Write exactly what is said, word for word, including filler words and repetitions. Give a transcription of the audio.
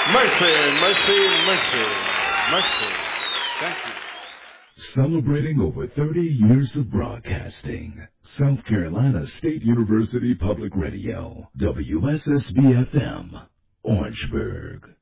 Mercy, mercy, mercy, mercy. Thank you. Celebrating over thirty years of broadcasting. South Carolina State University Public Radio, W S S B F M, Orangeburg.